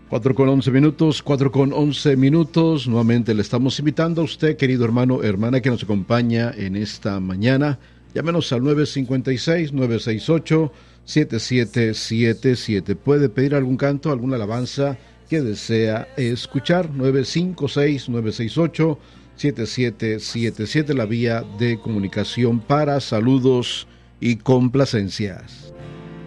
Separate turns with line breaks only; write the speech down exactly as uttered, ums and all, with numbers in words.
Cuatro con once minutos, cuatro con once minutos. Nuevamente le estamos invitando a usted, querido hermano, hermana, que nos acompaña en esta mañana. Llámenos al nueve cinco seis, nueve seis ocho, siete siete siete siete. Puede pedir algún canto, alguna alabanza que desea escuchar. nueve cinco seis, nueve seis ocho, siete siete siete siete, la vía de comunicación para saludos y complacencias.